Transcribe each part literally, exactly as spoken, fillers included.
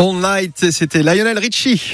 All Night, c'était Lionel Richie.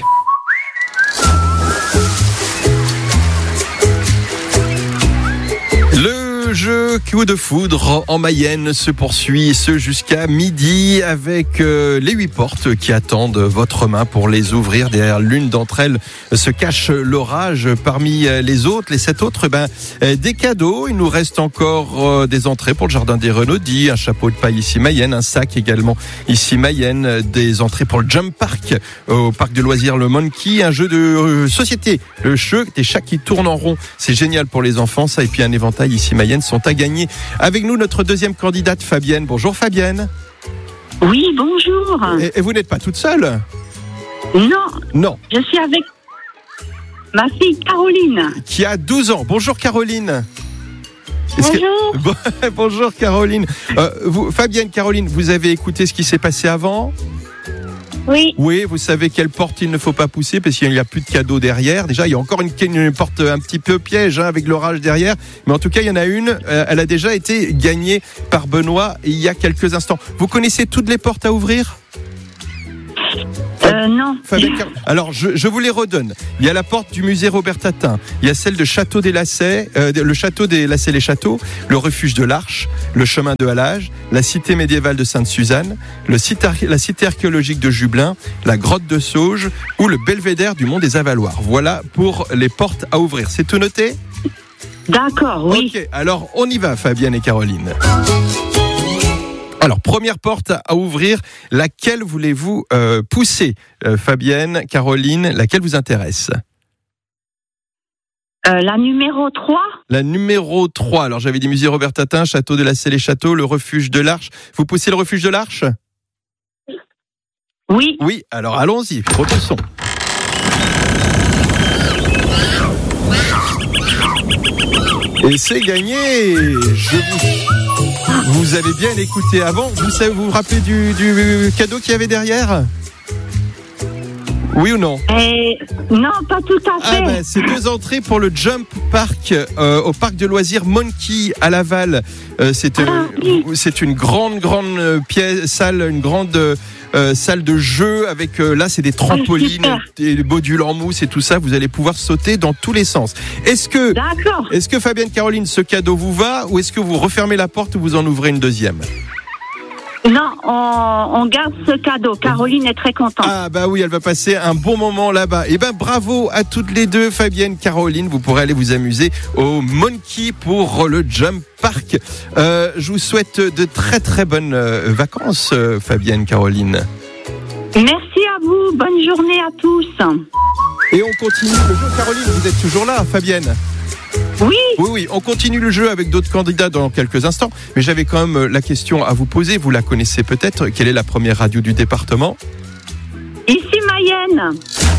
Le jeu Coup de foudre en Mayenne se poursuit, ce jusqu'à midi, avec euh, les huit portes qui attendent votre main pour les ouvrir. Derrière l'une d'entre elles se cache l'orage. Parmi les autres, les sept autres, ben, des cadeaux. Il nous reste encore euh, des entrées pour le jardin des Renaudis, un chapeau de paille ici Mayenne, un sac également ici Mayenne, des entrées pour le Jump Park au parc de loisirs le Monkey, un jeu de euh, société, le jeu des chats qui tournent en rond. C'est génial pour les enfants, ça, et puis un éventail ici Mayenne sont à gagner. Avec nous, notre deuxième candidate, Fabienne. Bonjour Fabienne. Oui, bonjour. Et, et vous n'êtes pas toute seule ? Non. Non. Je suis avec ma fille Caroline. Qui a douze ans. Bonjour Caroline. Est-ce Bonjour. Que... Bonjour Caroline. Euh, vous, Fabienne, Caroline, vous avez écouté ce qui s'est passé avant ? Oui. Oui, vous savez quelle porte il ne faut pas pousser parce qu'il n'y a plus de cadeaux derrière. Déjà, il y a encore une, une porte un petit peu piège hein, avec l'orage derrière. Mais en tout cas, il y en a une. Euh, elle a déjà été gagnée par Benoît il y a quelques instants. Vous connaissez toutes les portes à ouvrir ? Euh, non. Fabienne, alors, je, je vous les redonne. Il y a la porte du musée Robert Tatin. Il y a celle de Château des Lacets, euh, le château des Lacets-les-Châteaux, le refuge de l'Arche, le chemin de Halage, la cité médiévale de Sainte-Suzanne, le site ar- la cité archéologique de Jublin, la grotte de Sauge ou le belvédère du Mont des Avaloirs. Voilà pour les portes à ouvrir. C'est tout noté ? D'accord, oui. Ok, alors on y va, Fabienne et Caroline. Alors, première porte à ouvrir, laquelle voulez-vous euh, pousser euh, Fabienne, Caroline, laquelle vous intéresse ? Euh, la numéro trois. La numéro trois. Alors, j'avais dit musée Robert Tatin, château de Lacets-les-Châteaux, le refuge de l'Arche. Vous poussez le refuge de l'Arche ? Oui. Oui, alors allons-y, repoussons. Et c'est gagné. Je vous... vous avez bien écouté avant. Vous savez, vous vous rappelez du, du cadeau qu'il y avait derrière ? Oui ou non ? Et... Non, pas tout à fait. Ah ben, c'est deux entrées pour le Jump Park euh, au parc de loisirs Monkey à Laval. Euh, c'est, euh, Ah, oui. c'est une grande, grande pièce, salle, une grande euh, salle de jeu avec euh, là, c'est des trampolines, Ah, des modules en mousse et tout ça. Vous allez pouvoir sauter dans tous les sens. Est-ce que, D'accord. est-ce que Fabienne, Caroline, ce cadeau vous va ou est-ce que vous refermez la porte ou vous en ouvrez une deuxième ? Non, on, on garde ce cadeau. Caroline est très contente. Ah bah oui, elle va passer un bon moment là-bas. Et ben bravo à toutes les deux, Fabienne, Caroline. Vous pourrez aller vous amuser au Monkey pour le Jump Park. Euh, je vous souhaite de très très bonnes euh, vacances, euh, Fabienne, Caroline. Merci à vous. Bonne journée à tous. Et on continue le jeu. Caroline, vous êtes toujours là, Fabienne ? Oui. Oui, oui, on continue le jeu avec d'autres candidats dans quelques instants. Mais j'avais quand même la question à vous poser. Vous la connaissez peut-être. Quelle est la première radio du département ? Ici Mayenne.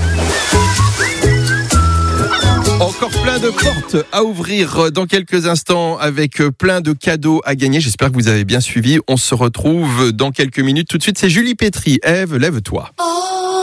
Encore plein de portes à ouvrir dans quelques instants avec plein de cadeaux à gagner. J'espère que vous avez bien suivi. On se retrouve dans quelques minutes. Tout de suite, c'est Julie Pétry. Ève, lève-toi.